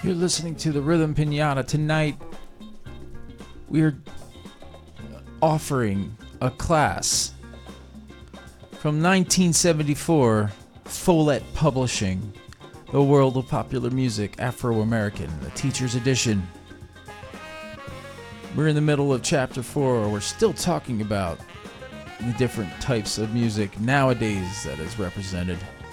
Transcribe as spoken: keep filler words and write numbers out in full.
You're listening to the Rhythm Pinata. Tonight, we're offering a class from nineteen seventy-four, Follett Publishing, The World of Popular Music, Afro-American, the Teacher's Edition. We're in the middle of Chapter four. We're still talking about the different types of music nowadays that is represented.